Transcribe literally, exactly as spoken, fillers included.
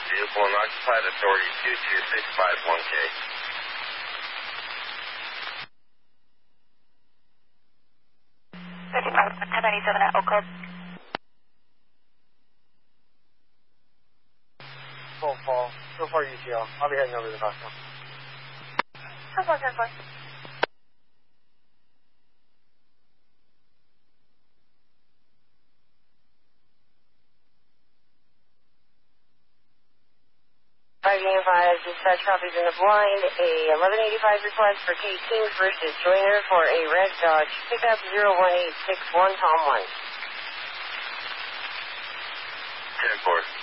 Vehicle unoccupied, authority two two six five one K. thirty-five, ten ninety-seven at Oak Club. Full fall. So far U T L. I'll be heading over to the hospital. ten four, ten four. five Unified, dispatch copies in the blind, a eleven eighty-five request for K Kings versus Joyner for a red Dodge pickup zero one eight six one Tom one. ten four.